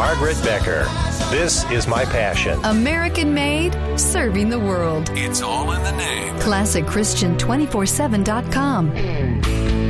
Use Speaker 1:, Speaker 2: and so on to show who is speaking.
Speaker 1: Margaret Becker. This is my passion.
Speaker 2: American made, serving the world.
Speaker 3: It's all in the name.
Speaker 2: ClassicChristian247.com.